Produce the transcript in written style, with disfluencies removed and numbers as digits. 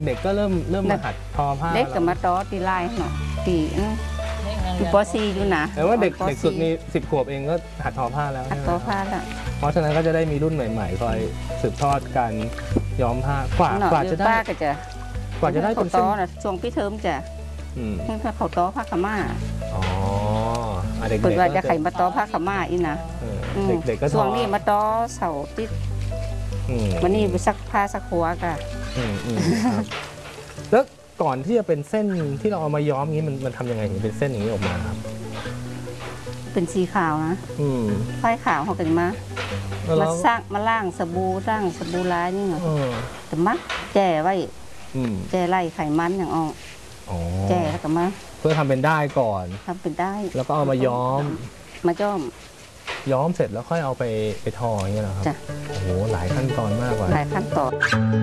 เด็กก็เริ่มมาหัดทอผ้าเด็กกับมาต่อตีลายเนาะตีอยู่ป .4 อยู่นะแต่ว่าเด็กสุดนี่10 ขวบเองก็หัดทอผ้าแล้วหัดทอผ้าแล้วเพราะฉะนั้นก็จะได้มีรุ่นใหม่ๆคอยสืบทอดการย้อมผ้ากว่าจะได้เป็นเส้นช่วงพี่เทอมจะเขาต่อผ้าขม่าอ๋อเด็กๆเปิดว่าจะไขมาต่อผ้าขม่าอีนะเด็กๆก็ช่วงนี้มาต่อเสาติดวันนี้ไปซักผ้าซักหัวกันแล้วก่อนที่จะเป็นเส้นที่เราเอามาย้อมนี้มันทำยังไงถึงเป็นเส้นอย่างนี้ออกมาครับเป็นสีขาวนะไฟขาวเขากันมาล่างสบู่ร้ายนี่ไงแต่มักแจ่ไว้แจ่ไล่ไขมันอย่างออกแจ่แล้วก็มาเพื่อทำเป็นได้ก่อนทำเป็นได้แล้วก็เอามาย้อมย้อมเสร็จแล้วค่อยเอาไปทออย่างเงี้ยเหรอครับโอ้โหหลายขั้นตอนมากกว่าหลายขั้นตอน